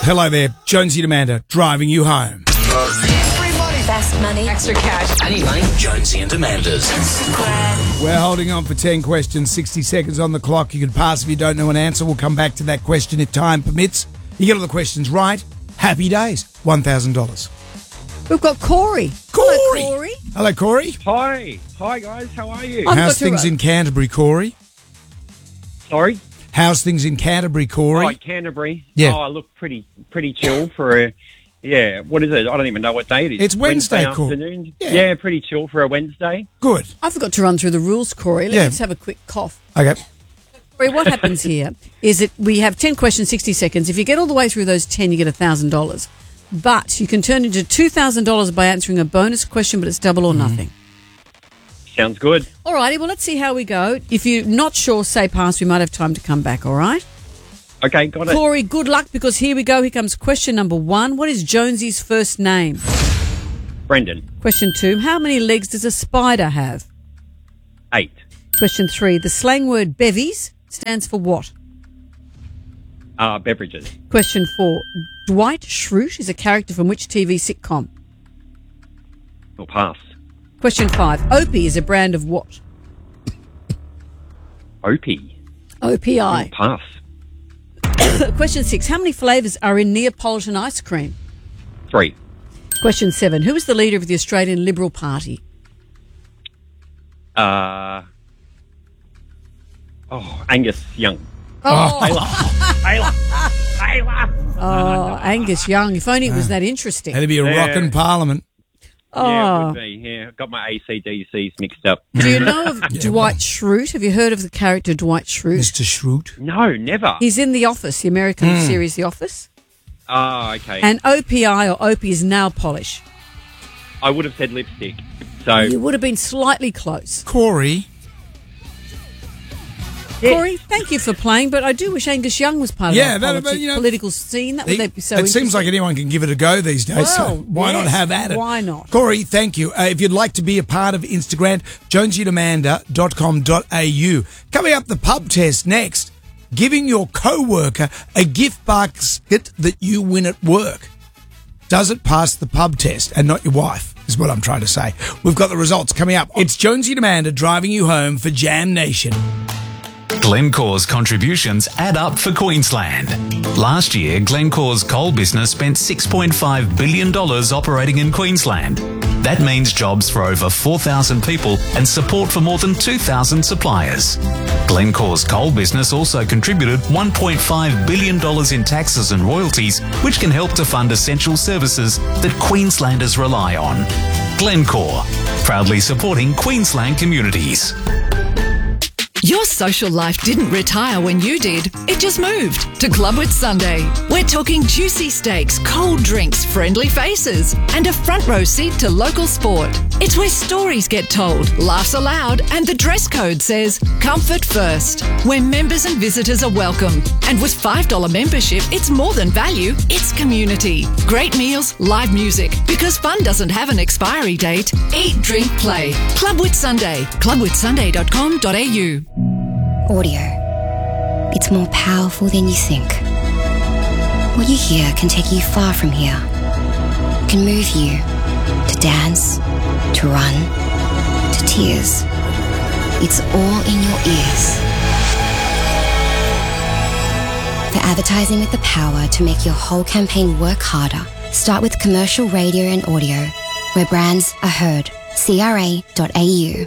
Hello there, Jonesy and Amanda, driving you home. Fast money. Extra cash. Any money? Jonesy and Amanda's. We're holding on for 10 questions, 60 seconds on the clock. You can pass if you don't know an answer. We'll come back to that question if time permits. You get all the questions right. Happy days. $1,000. We've got Corey. Corey. Hello, Corey. Hello, Corey. Hi guys, how are you? How's things in Canterbury, Corey? Sorry? How's things in Canterbury, Corey? Oh, Canterbury. Yeah. Oh, I look pretty chill for a, what is it? I don't even know what day it is. It's Wednesday, Corey. afternoon. Yeah. Pretty chill for a Wednesday. Good. I forgot to run through the rules, Corey. Let's have a quick cough. Okay. Corey, what happens here is that we have 10 questions, 60 seconds. If you get all the way through those 10, you get $1,000. But you can turn into $2,000 by answering a bonus question, but it's double or nothing. Sounds good. All righty, well, let's see how we go. If you're not sure, say pass. We might have time to come back, all right? Okay, got it. Corey, good luck, because here we go. Here comes question number 1. What is Jonesy's first name? Brendan. Question 2. How many legs does a spider have? 8. Question 3. The slang word bevies stands for what? Beverages. Question 4. Dwight Schrute is a character from which TV sitcom? Or pass. Question 5. Opie is a brand of what? Opie. OPI. Pass. Question 6. How many flavours are in Neapolitan ice cream? 3. Question 7. Who is the leader of the Australian Liberal Party? Angus Young. Oh, Taylor. Angus Young. If only it was that interesting. That'd be a rockin' parliament. Yeah, it would be. Yeah, got my ACDCs mixed up. Do you know of Dwight Schrute? Have you heard of the character Dwight Schrute? Mr. Schrute. No, never. He's in The Office, the American series The Office. Oh, okay. And OPI, or Opie, is nail polish. I would have said lipstick. So You would have been slightly close. Corey. Corey, thank you for playing, but I do wish Angus Young was part of our political scene. That would be so It seems like anyone can give it a go these days, so Well, why not yes, have at it? why not? Corey, thank you. If you'd like to be a part of Instagram, jonesyandamanda.com.au. Coming up, the pub test next. Giving your co-worker a gift basket that you win at work. Does it pass the pub test and not your wife, is what I'm trying to say. We've got the results coming up. It's Jonesy and Amanda driving you home for Jam Nation. Glencore's contributions add up for Queensland. Last year, Glencore's coal business spent $6.5 billion operating in Queensland. That means jobs for over 4,000 people and support for more than 2,000 suppliers. Glencore's coal business also contributed $1.5 billion in taxes and royalties, which can help to fund essential services that Queenslanders rely on. Glencore, proudly supporting Queensland communities. Your social life didn't retire when you did. It just moved to Clubwood Sunday. We're talking juicy steaks, cold drinks, friendly faces, and a front row seat to local sport. It's where stories get told, laughs aloud, and the dress code says comfort first. Where members and visitors are welcome. And with $5 membership, it's more than value, it's community. Great meals, live music. Because fun doesn't have an expiry date. Eat, drink, play. Clubwood Sunday. clubwoodsunday.com.au. Audio. It's more powerful than you think. What you hear can take you far from here. It can move you to dance, to run, to tears. It's all in your ears. For advertising with the power to make your whole campaign work harder, start with commercial radio and audio, where brands are heard. CRA.au.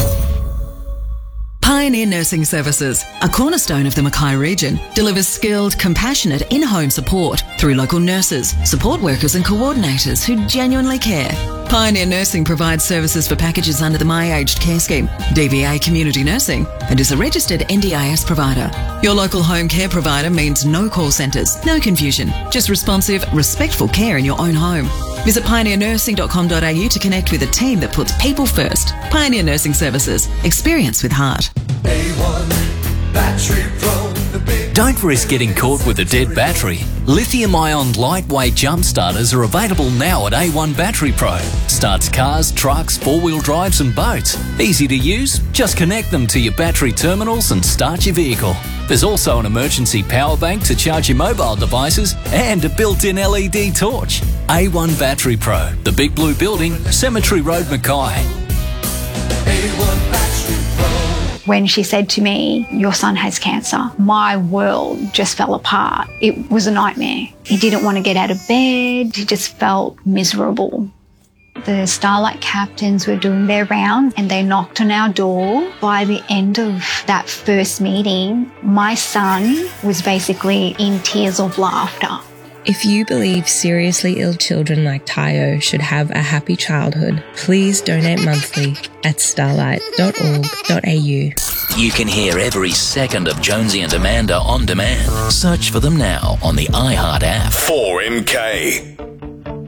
Pioneer Nursing Services, a cornerstone of the Mackay region, delivers skilled, compassionate in-home support through local nurses, support workers and coordinators who genuinely care. Pioneer Nursing provides services for packages under the My Aged Care Scheme, DVA Community Nursing, and is a registered NDIS provider. Your local home care provider means no call centres, no confusion, just responsive, respectful care in your own home. Visit pioneernursing.com.au to connect with a team that puts people first. Pioneer Nursing Services. Experience with heart. Don't risk getting caught with a dead battery. Lithium-ion lightweight jump starters are available now at A1 Battery Pro. Starts cars, trucks, four-wheel drives and boats. Easy to use, just connect them to your battery terminals and start your vehicle. There's also an emergency power bank to charge your mobile devices and a built-in LED torch. A1 Battery Pro, the Big Blue Building, Cemetery Road, Mackay. When she said to me, "Your son has cancer," my world just fell apart. It was a nightmare. He didn't want to get out of bed. He just felt miserable. The Starlight captains were doing their rounds and they knocked on our door. By the end of that first meeting, my son was basically in tears of laughter. If you believe seriously ill children like Tayo should have a happy childhood, please donate monthly at starlight.org.au. You can hear every second of Jonesy and Amanda on demand. Search for them now on the iHeart app. 4MK.